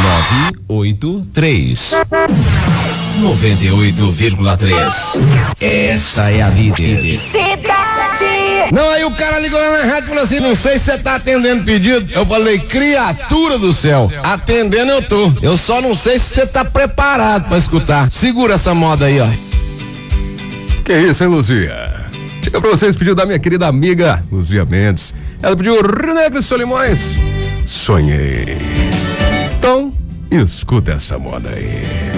983 98,3. Essa é a líder. Cidade. Não, aí o cara ligou lá na rádio e falou assim: não sei se você tá atendendo pedido. Eu falei: criatura do céu, atendendo eu tô. Eu só não sei se você tá preparado pra escutar. Segura essa moda aí, ó. Que isso, hein, Luzia? Chega pra vocês pedido da minha querida amiga Luzia Mendes. Ela pediu Rio Negro e Solimões. Sonhei. Então, escuta essa moda aí.